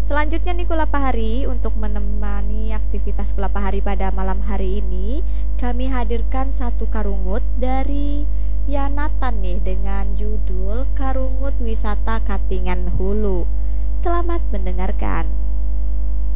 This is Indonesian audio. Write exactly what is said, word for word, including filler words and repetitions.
Selanjutnya nih Kulapahari, untuk menemani aktivitas Kulapahari pada malam hari ini, kami hadirkan satu karungut dari Yanatan nih dengan judul Karungut Wisata Katingan Hulu. Selamat mendengarkan.